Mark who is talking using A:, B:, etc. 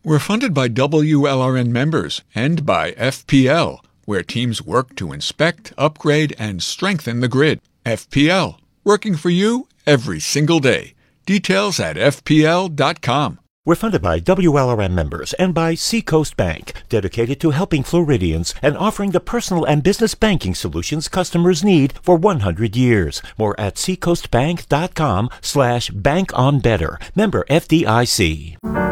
A: We're funded by WLRN members and by FPL, where teams work to inspect, upgrade, and strengthen the grid. FPL, working for you every single day. Details at fpl.com.
B: We're funded by WLRN members and by Seacoast Bank, dedicated to helping Floridians and offering the personal and business banking solutions customers need for 100 years. More at seacoastbank.com/bankonbetter. Member FDIC.